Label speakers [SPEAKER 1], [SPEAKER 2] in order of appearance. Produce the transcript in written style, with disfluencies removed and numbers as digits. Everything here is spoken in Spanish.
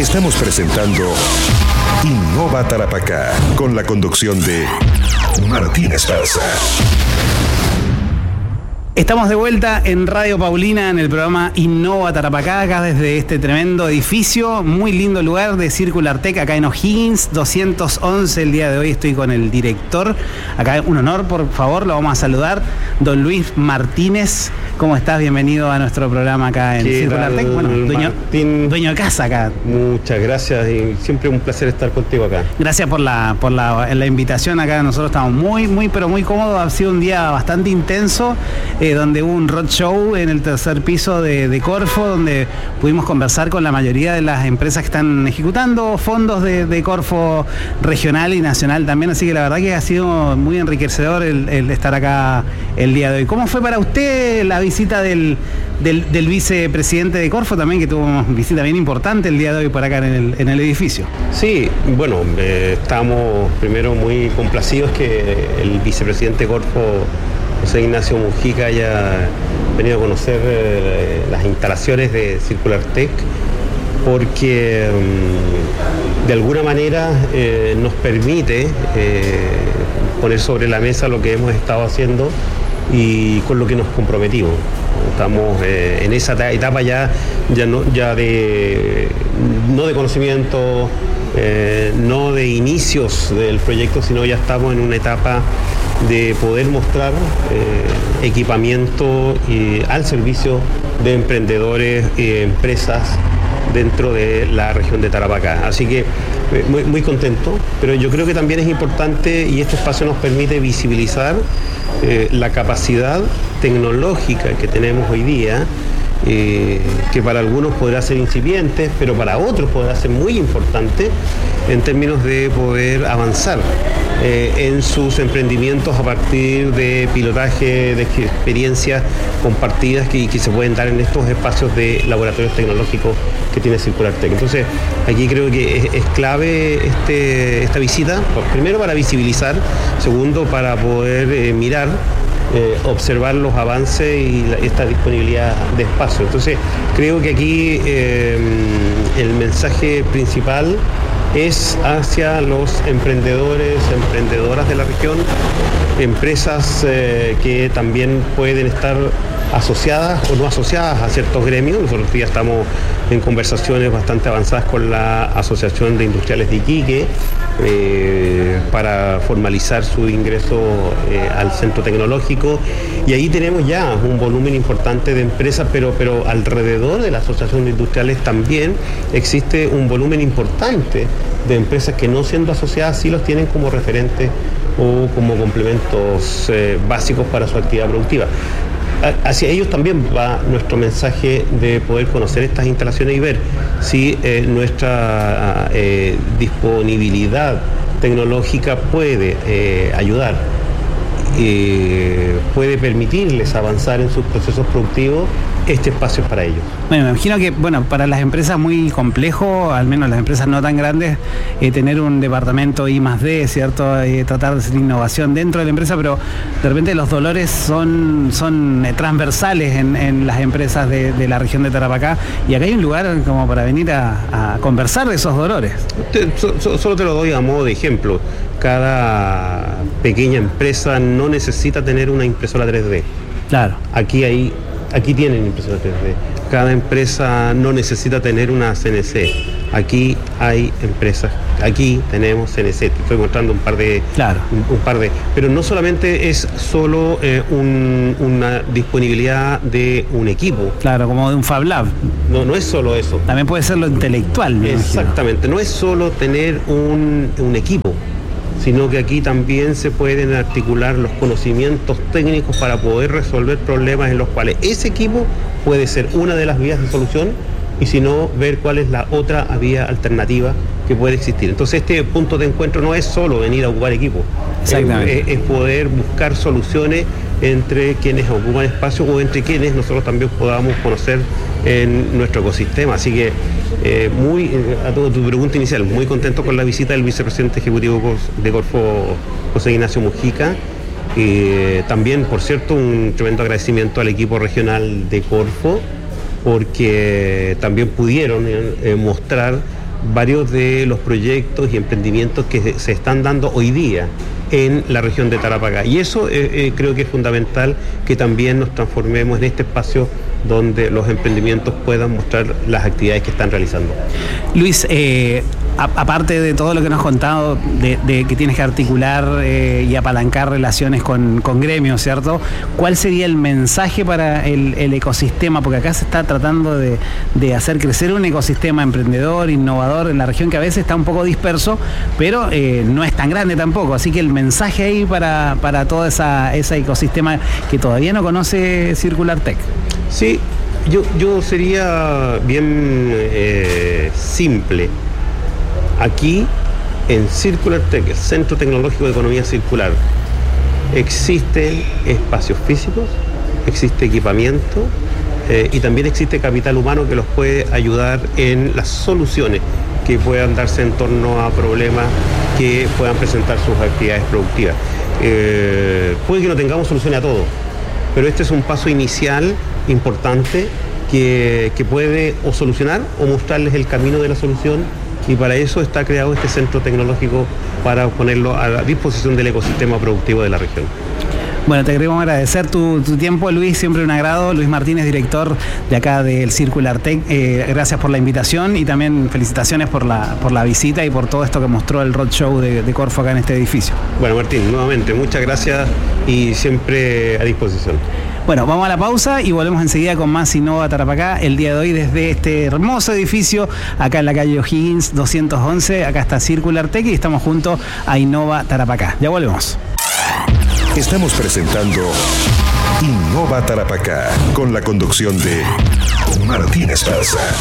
[SPEAKER 1] Estamos presentando Innova Tarapacá, con la conducción de Martín Esparza.
[SPEAKER 2] Estamos de vuelta en Radio Paulina en el programa Innova Tarapacá, acá desde este tremendo edificio, muy lindo lugar de Circular Tech, acá en O'Higgins 211. El día de hoy estoy con el director, acá un honor, por favor, lo vamos a saludar, don Luis Martínez. ¿Cómo estás? Bienvenido a nuestro programa acá en Circular Tech. Bueno, dueño de casa acá.
[SPEAKER 3] Muchas gracias y siempre un placer estar contigo acá.
[SPEAKER 2] Gracias por la invitación acá. Nosotros estamos muy cómodos. Ha sido un día bastante intenso, donde hubo un roadshow en el tercer piso de Corfo, donde pudimos conversar con la mayoría de las empresas que están ejecutando fondos de Corfo regional y nacional también. Así que la verdad que ha sido muy enriquecedor el estar acá el día de hoy. ¿Cómo fue para usted la visita del vicepresidente de Corfo también, que tuvo una visita bien importante el día de hoy por acá en el edificio?
[SPEAKER 3] Sí, bueno, estamos primero muy complacidos que el vicepresidente de Corfo, José Ignacio Mujica, haya venido a conocer las instalaciones de Circular Tech, porque de alguna manera nos permite poner sobre la mesa lo que hemos estado haciendo y con lo que nos comprometimos. Estamos en esa etapa no de conocimiento, no de inicios del proyecto, sino ya estamos en una etapa de poder mostrar equipamiento al servicio de emprendedores y empresas dentro de la región de Tarapacá. Así que muy contento, pero yo creo que también es importante, y este espacio nos permite visibilizar la capacidad tecnológica que tenemos hoy día, que para algunos podrá ser incipiente, pero para otros podrá ser muy importante en términos de poder avanzar en sus emprendimientos a partir de pilotaje, de experiencias compartidas que se pueden dar en estos espacios de laboratorios tecnológicos que tiene Circular Tech. Entonces, aquí creo que es clave esta visita, primero para visibilizar, segundo para poder mirar, observar los avances y esta disponibilidad de espacio. Entonces, creo que aquí el mensaje principal es hacia los emprendedores, emprendedoras de la región, empresas que también pueden estar asociadas o no asociadas a ciertos gremios. Nosotros ya estamos en conversaciones bastante avanzadas con la Asociación de Industriales de Iquique para formalizar su ingreso al centro tecnológico, y ahí tenemos ya un volumen importante de empresas, pero alrededor de la Asociación de Industriales también existe un volumen importante de empresas que, no siendo asociadas, sí los tienen como referentes o como complementos básicos para su actividad productiva. Hacia ellos también va nuestro mensaje de poder conocer estas instalaciones y ver si nuestra disponibilidad tecnológica puede ayudar, puede permitirles avanzar en sus procesos productivos. Este espacio es para ellos.
[SPEAKER 2] Bueno, me imagino que, para las empresas muy complejo, al menos las empresas no tan grandes, tener un departamento I+D, ¿cierto? Tratar de hacer innovación dentro de la empresa, pero de repente los dolores son transversales en las empresas de la región de Tarapacá, y acá hay un lugar como para venir a conversar de esos dolores.
[SPEAKER 3] Solo te lo doy a modo de ejemplo. Cada pequeña empresa no necesita tener una impresora 3D.
[SPEAKER 2] Claro.
[SPEAKER 3] Aquí tienen impresora 3D. Cada empresa no necesita tener una CNC. Aquí hay empresas, aquí tenemos CNC. Te estoy mostrando un par de. Pero no solamente es solo una disponibilidad de un equipo.
[SPEAKER 2] Claro, como de un Fab Lab.
[SPEAKER 3] No es solo eso.
[SPEAKER 2] También puede ser lo intelectual.
[SPEAKER 3] Exactamente. No es solo tener un equipo, sino que aquí también se pueden articular los conocimientos técnicos para poder resolver problemas en los cuales ese equipo puede ser una de las vías de solución, y si no, ver cuál es la otra vía alternativa que puede existir. Entonces, este punto de encuentro no es solo venir a ocupar equipo, es poder buscar soluciones entre quienes ocupan espacio o entre quienes nosotros también podamos conocer en nuestro ecosistema. Así que a toda tu pregunta inicial, muy contento con la visita del vicepresidente ejecutivo de Corfo, José Ignacio Mujica. También, por cierto, un tremendo agradecimiento al equipo regional de Corfo, porque también pudieron mostrar varios de los proyectos y emprendimientos que se están dando hoy día en la región de Tarapacá. Y eso creo que es fundamental, que también nos transformemos en este espacio donde los emprendimientos puedan mostrar las actividades que están realizando.
[SPEAKER 2] Luis, aparte de todo lo que nos has contado, de que tienes que articular y apalancar relaciones con gremios, ¿cierto? ¿Cuál sería el mensaje para el ecosistema? Porque acá se está tratando de hacer crecer un ecosistema emprendedor, innovador en la región, que a veces está un poco disperso, pero no es tan grande tampoco. Así que el mensaje ahí para todo ese ecosistema que todavía no conoce Circular Tech.
[SPEAKER 3] Sí, yo sería bien simple. Aquí, en Circular Tech, el Centro Tecnológico de Economía Circular, existen espacios físicos, existe equipamiento y también existe capital humano que los puede ayudar en las soluciones que puedan darse en torno a problemas que puedan presentar sus actividades productivas. Puede que no tengamos solución a todo, pero este es un paso inicial importante que puede o solucionar o mostrarles el camino de la solución, y para eso está creado este centro tecnológico, para ponerlo a la disposición del ecosistema productivo de la región.
[SPEAKER 2] Bueno, te queremos agradecer tu tiempo, Luis, siempre un agrado. Luis Martínez, director de acá del Circular Tech, gracias por la invitación y también felicitaciones por la visita y por todo esto que mostró el roadshow de Corfo acá en este edificio.
[SPEAKER 3] Bueno, Martín, nuevamente, muchas gracias y siempre a disposición.
[SPEAKER 2] Bueno, vamos a la pausa y volvemos enseguida con más Innova Tarapacá, el día de hoy desde este hermoso edificio, acá en la calle O'Higgins 211, acá está Circular Tech y estamos junto a Innova Tarapacá. Ya volvemos.
[SPEAKER 1] Estamos presentando Innova Tarapacá, con la conducción de Martín Esparza.